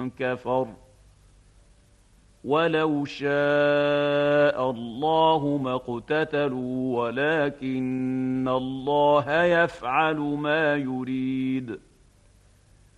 كفر ولو شاء الله ما اقتتلوا ولكن الله يفعل ما يريد